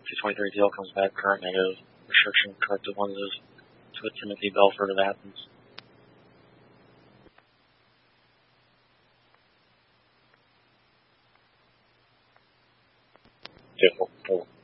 223 deal comes back current negative. Restriction corrected lenses to Timothy Belford of Athens. Okay, cool.